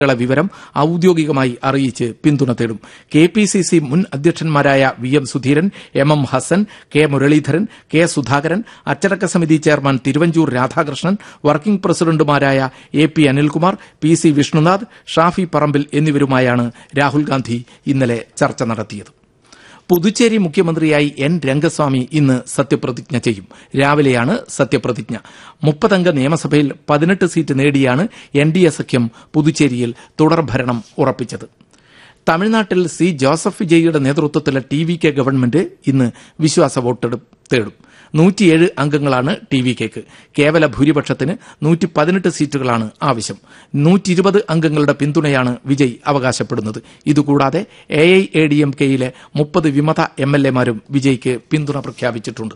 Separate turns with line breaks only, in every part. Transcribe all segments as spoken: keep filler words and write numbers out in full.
വിവരം ഔദ്യോഗികമായി അറിയിച്ച് പിന്തുണ തേടും. കെ പി സി സി മുൻ അധ്യക്ഷന്മാരായ V M Sudheeran, M M Hasan, K Muraleedharan, K Sudhakaran, അച്ചടക്ക സമിതി ചെയർമാൻ തിരുവഞ്ചൂർ രാധാകൃഷ്ണൻ, വർക്കിംഗ് പ്രസിഡന്റുമാരായ A P Anilkumar, P C Vishnunath, Shafi Parambil എന്നിവരുമായാണ് Rahul Gandhi ഇന്നലെ ചർച്ച നടത്തിയത്. പുതുച്ചേരി മുഖ്യമന്ത്രിയായി എൻ രംഗസ്വാമി ഇന്ന് സത്യപ്രതിജ്ഞ ചെയ്യും. രാവിലെയാണ് സത്യപ്രതിജ്ഞ. മുപ്പതംഗ നിയമസഭയിൽ പതിനെട്ട് സീറ്റ് നേടിയാണ് എൻ ഡി എ സഖ്യം പുതുച്ചേരിയിൽ തുടർഭരണം ഉറപ്പിച്ചത്. തമിഴ്നാട്ടിൽ C Joseph വിജയിയുടെ നേതൃത്വത്തിലെ T V K government ഇന്ന് വിശ്വാസ വോട്ടെടുപ്പ് തേടും. നൂറ്റിയേഴ് അംഗങ്ങളാണ് ടി വി കെക്ക്. കേവല ഭൂരിപക്ഷത്തിന് നൂറ്റി പതിനെട്ട് സീറ്റുകളാണ് ആവശ്യം. നൂറ്റിയിരുപത് അംഗങ്ങളുടെ പിന്തുണയാണ് വിജയ് അവകാശപ്പെടുന്നത്. ഇതുകൂടാതെ A I A D M കെയിലെ മുപ്പത് വിമത എം എൽ എമാരും വിജയ്ക്ക് പിന്തുണ പ്രഖ്യാപിച്ചിട്ടുണ്ട്.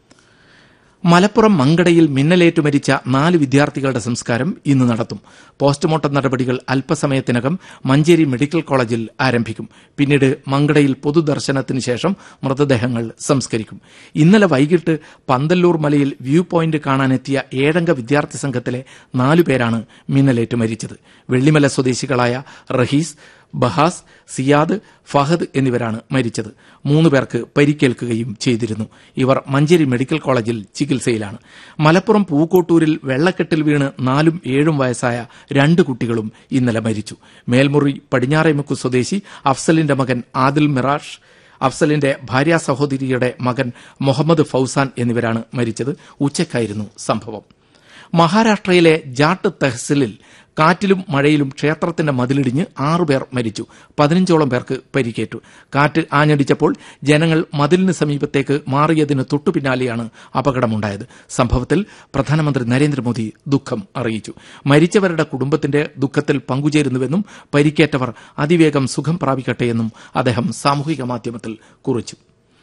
മലപ്പുറം മങ്കടയിൽ മിന്നലേറ്റു മരിച്ച നാല് വിദ്യാർത്ഥികളുടെ സംസ്കാരം ഇന്ന് നടത്തും. പോസ്റ്റ്മോർട്ടം നടപടികൾ അല്പസമയത്തിനകം മഞ്ചേരി മെഡിക്കൽ കോളേജിൽ ആരംഭിക്കും. പിന്നീട് മങ്കടയിൽ പൊതുദർശനത്തിന് ശേഷം മൃതദേഹങ്ങൾ സംസ്കരിക്കും. ഇന്നലെ വൈകിട്ട് പന്തല്ലൂർ മലയിൽ വ്യൂ പോയിന്റ് കാണാനെത്തിയ ഏഴംഗ വിദ്യാർത്ഥി സംഘത്തിലെ നാലുപേരാണ് മിന്നലേറ്റ് മരിച്ചത്. വെള്ളിമല സ്വദേശികളായ റഹീസ്, ബഹാസ്, സിയാദ്, ഫഹദ് എന്നിവരാണ് മരിച്ചത്. മൂന്ന് പേർക്ക് പരിക്കേൽക്കുകയും ചെയ്തിരുന്നു. ഇവർ മഞ്ചേരി മെഡിക്കൽ കോളേജിൽ ചികിത്സയിലാണ്. മലപ്പുറം പൂക്കോട്ടൂരിൽ വെള്ളക്കെട്ടിൽ വീണ് നാലും ഏഴും വയസ്സായ രണ്ട് കുട്ടികളും ഇന്നലെ മരിച്ചു. മേൽമുറി പടിഞ്ഞാറേമുക്ക് സ്വദേശി അഫ്സലിന്റെ മകൻ ആദിൽ മിറാഷ്, അഫ്സലിന്റെ ഭാര്യാ സഹോദരിയുടെ മകൻ മുഹമ്മദ് ഫൌസാൻ എന്നിവരാണ് മരിച്ചത്. ഉച്ചയ്ക്കായിരുന്നു സംഭവം. മഹാരാഷ്ട്രയിലെ ജാട്ട് തെഹ്സിലിൽ കാറ്റിലും മഴയിലും ക്ഷേത്രത്തിന്റെ മതിലിടിഞ്ഞ് ആറുപേർ മരിച്ചു. പതിനഞ്ചോളം പേർക്ക് പരിക്കേറ്റു. കാറ്റ് ആഞ്ഞടിച്ചപ്പോൾ ജനങ്ങൾ മതിലിന് സമീപത്തേക്ക് മാറിയതിന് തൊട്ടുപിന്നാലെയാണ് അപകടമുണ്ടായത്. സംഭവത്തിൽ പ്രധാനമന്ത്രി നരേന്ദ്രമോദി ദുഃഖം അറിയിച്ചു. മരിച്ചവരുടെ കുടുംബത്തിന്റെ ദുഃഖത്തിൽ പങ്കുചേരുന്നുവെന്നും പരിക്കേറ്റവർ അതിവേഗം സുഖം പ്രാപിക്കട്ടെയെന്നും അദ്ദേഹം സാമൂഹിക മാധ്യമത്തിൽ കുറിച്ചു.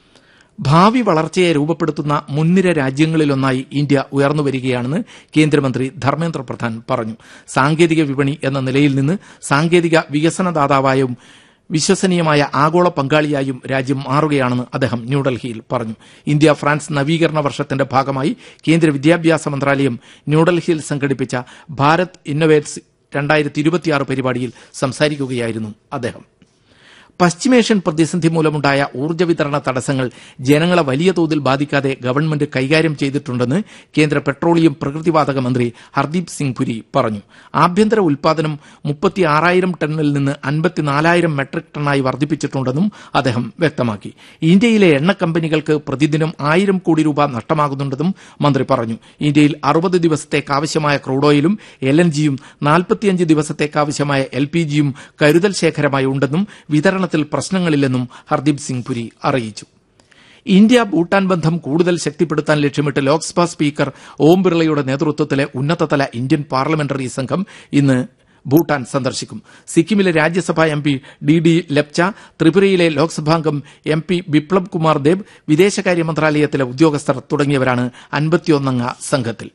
ഭാവി വളർച്ചയെ രൂപപ്പെടുത്തുന്ന മുൻനിര രാജ്യങ്ങളിലൊന്നായി ഇന്ത്യ ഉയർന്നുവരികയാണെന്ന് കേന്ദ്രമന്ത്രി ധർമ്മേന്ദ്ര പ്രധാൻ പറഞ്ഞു. സാങ്കേതിക വിപണി എന്ന നിലയിൽ നിന്ന് സാങ്കേതിക വികസനദാതാവായും വിശ്വസനീയമായ ആഗോള പങ്കാളിയായും രാജ്യം മാറുകയാണെന്ന് അദ്ദേഹം ന്യൂഡൽഹിയിൽ പറഞ്ഞു. ഇന്ത്യ ഫ്രാൻസ് നവീകരണ വർഷത്തിന്റെ ഭാഗമായി കേന്ദ്ര വിദ്യാഭ്യാസ മന്ത്രാലയം ന്യൂഡൽഹിയിൽ സംഘടിപ്പിച്ച ഭാരത് ഇന്നൊവേറ്റ്സ് രണ്ടായിരത്തി ഇരുപത്തിയാറ് പരിപാടിയിൽ സംസാരിക്കുകയായിരുന്നു അദ്ദേഹം. പശ്ചിമേഷ്യൻ പ്രതിസന്ധി മൂലമുണ്ടായ ഊർജ്ജ വിതരണ തടസ്സങ്ങൾ ജനങ്ങളെ വലിയ തോതിൽ ബാധിക്കാതെ ഗവൺമെന്റ് കൈകാര്യം ചെയ്തിട്ടുണ്ടെന്ന് കേന്ദ്ര പെട്രോളിയം പ്രകൃതിവാതക മന്ത്രി ഹർദീപ് സിംഗ് പുരി പറഞ്ഞു. ആഭ്യന്തര ഉൽപാദനം മുപ്പത്തിയാറായിരം ടണ്ണിൽ നിന്ന് അൻപത്തിനാലായിരം മെട്രിക് ടണ്ണായി വർദ്ധിപ്പിച്ചിട്ടുണ്ടെന്നും അദ്ദേഹം വ്യക്തമാക്കി. ഇന്ത്യയിലെ എണ്ണ കമ്പനികൾക്ക് പ്രതിദിനം ആയിരം കോടി രൂപ നഷ്ടമാകുന്നുണ്ടെന്നും മന്ത്രി പറഞ്ഞു. ഇന്ത്യയിൽ അറുപത് ദിവസത്തേക്കാവശ്യമായ ക്രൂഡ് ഓയിലും എൽ എൻ ജിയും നാൽപ്പത്തിയഞ്ച് ദിവസത്തേക്കാവശ്യമായ എൽ പി ജിയും കരുതൽ ശേഖരമായി ഉണ്ടെന്നും വിതരണ പ്രശ്നങ്ങളില്ലെന്നും ഹർദീപ് സിംഗ് പുരി അറിയിച്ചു. ഇന്ത്യ ഭൂട്ടാൻ ബന്ധം കൂടുതൽ ശക്തിപ്പെടുത്താൻ ലക്ഷ്യമിട്ട് ലോക്സഭാ സ്പീക്കർ ഓം ബിർളയുടെ നേതൃത്വത്തിലെ ഉന്നതതല ഇന്ത്യൻ പാർലമെന്ററി സംഘം ഇന്ന് ഭൂട്ടാൻ സന്ദർശിക്കും. സിക്കിമിലെ രാജ്യസഭാ M P D D Lepcha, ത്രിപുരയിലെ ലോക്സഭാംഗം എം പി ബിപ്ലബ് കുമാർ ദേബ്, വിദേശകാര്യ മന്ത്രാലയത്തിലെ ഉദ്യോഗസ്ഥർ തുടങ്ങിയവരാണ് അൻപത്തിയൊന്നംഗ സംഘത്തിൽ.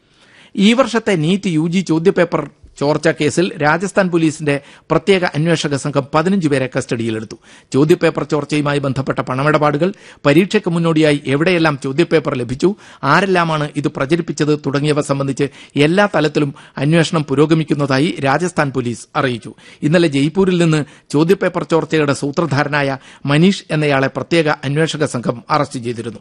ഈ വർഷത്തെ നീറ്റ് യു ജി ചോദ്യപേപ്പർ ചോർച്ച കേസിൽ രാജസ്ഥാൻ പോലീസിന്റെ പ്രത്യേക അന്വേഷക സംഘം പതിനഞ്ച് പേരെ കസ്റ്റഡിയിലെടുത്തു. ചോദ്യപേപ്പർ ചോർച്ചയുമായി ബന്ധപ്പെട്ട പണമിടപാടുകൾ, പരീക്ഷയ്ക്ക് മുന്നോടിയായി എവിടെയെല്ലാം ചോദ്യപേപ്പർ ലഭിച്ചു, ആരെല്ലാമാണ് ഇത് പ്രചരിപ്പിച്ചത് തുടങ്ങിയവ സംബന്ധിച്ച് എല്ലാ തലത്തിലും അന്വേഷണം പുരോഗമിക്കുന്നതായി രാജസ്ഥാൻ പോലീസ് അറിയിച്ചു. ഇന്നലെ ജയ്പൂരിൽ നിന്ന് ചോദ്യപേപ്പർ ചോർച്ചയുടെ സൂത്രധാരനായ മനീഷ് എന്നയാളെ പ്രത്യേക അന്വേഷക സംഘം അറസ്റ്റ് ചെയ്തിരുന്നു.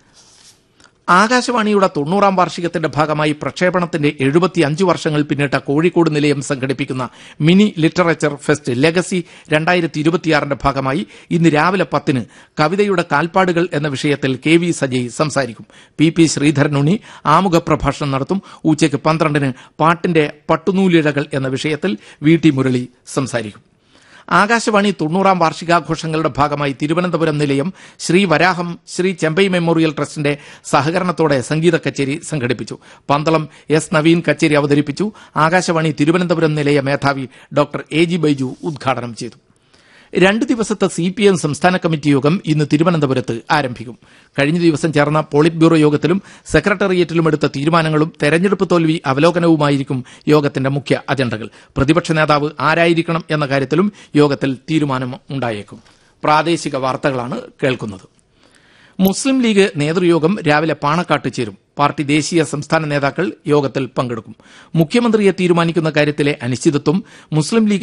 ആകാശവാണിയുടെ തൊണ്ണൂറാം വാർഷികത്തിന്റെ ഭാഗമായി പ്രക്ഷേപണത്തിന്റെ എഴുപത്തിയഞ്ച് വർഷങ്ങൾ പിന്നിട്ട കോഴിക്കോട് നിലയം സംഘടിപ്പിക്കുന്ന മിനി ലിറ്ററേച്ചർ ഫെസ്റ്റ് ലെഗസി രണ്ടായിരത്തി ഇരുപത്തിയാറിന്റെ ഭാഗമായി ഇന്ന് രാവിലെ പത്തിന് കവിതയുടെ കാൽപ്പാടുകൾ എന്ന വിഷയത്തിൽ കെ വി സജയ് സംസാരിക്കും. പി പി ശ്രീധരനുണ്ണി ആമുഖ പ്രഭാഷണം നടത്തും. ഉച്ചയ്ക്ക് പന്ത്രണ്ടിന് പാട്ടിന്റെ പട്ടുനൂലിഴകൾ എന്ന വിഷയത്തിൽ വി ടി മുരളി സംസാരിക്കും. ആകാശവാണി തൊണ്ണൂറാം വാർഷികാഘോഷങ്ങളുടെ ഭാഗമായി തിരുവനന്തപുരം നിലയം ശ്രീ വരാഹം ശ്രീ ചെമ്പൈ മെമ്മോറിയൽ ട്രസ്റ്റിന്റെ സഹകരണത്തോടെ സംഗീത കച്ചേരി സംഘടിപ്പിച്ചു. പന്തളം എസ് നവീൻ കച്ചേരി അവതരിപ്പിച്ചു. ആകാശവാണി തിരുവനന്തപുരം നിലയ മേധാവി ഡോക്ടർ എ ജി ബൈജു ഉദ്ഘാടനം ചെയ്തു. രണ്ടു ദിവസത്തെ സി പി എം സംസ്ഥാന കമ്മിറ്റി യോഗം ഇന്ന് തിരുവനന്തപുരത്ത് ആരംഭിക്കും. കഴിഞ്ഞ ദിവസം ചേർന്ന പോളിറ്റ് ബ്യൂറോ യോഗത്തിലും സെക്രട്ടേറിയറ്റിലും എടുത്ത തീരുമാനങ്ങളും തെരഞ്ഞെടുപ്പ് തോൽവി അവലോകനവുമായിരിക്കും യോഗത്തിന്റെ മുഖ്യ അജണ്ടകൾ. പ്രതിപക്ഷ നേതാവ് ആരായിരിക്കണം എന്ന കാര്യത്തിലും യോഗത്തിൽ തീരുമാനമുണ്ടായേക്കും. പ്രാദേശിക വാർത്തകളാണ് കേൾക്കുന്നത്. മുസ്ലിം ലീഗ് നേതൃയോഗം രാവിലെ പാണക്കാട്ട് ചേരും. പാർട്ടി ദേശീയ സംസ്ഥാന നേതാക്കൾ യോഗത്തിൽ പങ്കെടുക്കും. മുഖ്യമന്ത്രിയെ തീരുമാനിക്കുന്ന കാര്യത്തിലെ അനിശ്ചിതത്വം മുസ്ലിം ലീഗ്